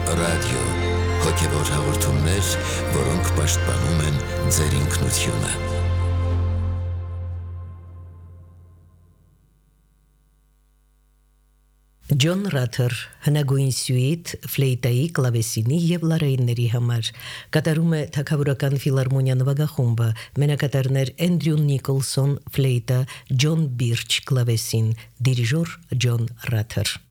ռադիո, հոգևոր հաղորդումներ, որոնք պաշտպանում են ձեր ինքնությունը։ Ջոն Ռաթեր հնագույն սյուիտ ֆլեյտայի, կլավեսինի եւ լարայինների համար կատարում է Թագավորական ֆիլհարմոնիա նվագախումբը, մենակատարներ Էնդրյու Նիկոլսոն ֆլեյտա, Ջոն Բիրչ կլավեսին, դիրիժոր Ջոն Ռաթեր։